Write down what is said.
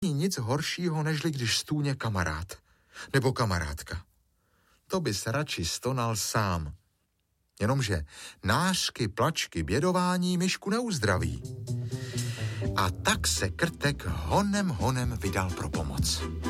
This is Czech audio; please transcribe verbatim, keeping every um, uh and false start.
nic horšího, nežli když stůně kamarád nebo kamarádka. To by se radši stonal sám. Jenomže nářky, plačky, bědování myšku neuzdraví. A tak se Krtek honem honem vydal pro pomoc.